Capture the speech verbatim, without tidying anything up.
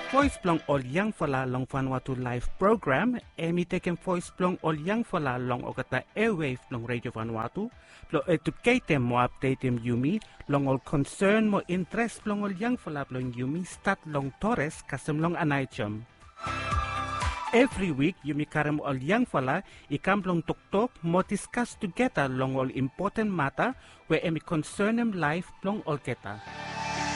voice plong ol yang fala long Vanuatu live program, emi taken voice plong ol yang fala long okata airwave long Radio Vanuatu, plo educate mo update em yumi, long ol concern mo interest plong ol yang fala plong yumi start long Torres kasem long anaichom. Every week, yumi karam ol yang fala, ikam long tok-tok mo discuss together long ol important matter where emi concern em life plong ol keta.